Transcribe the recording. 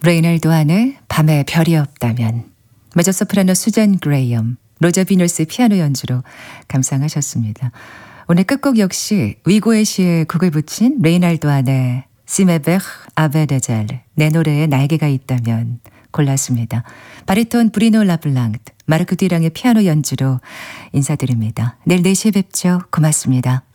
레이널도 안에 밤에 별이 없다면, 메조소프라노 수잔 그레이엄, 로저 비놀스의 피아노 연주로 감상하셨습니다. 오늘 끝곡 역시 위고의 시에 곡을 붙인 레이날도 안에 시메베르 아베데젤, 내 노래에 날개가 있다면 골랐습니다. 바리톤 브리노 라블랑드, 마르크 듀랑의 피아노 연주로 인사드립니다. 내일 4시에 뵙죠. 고맙습니다.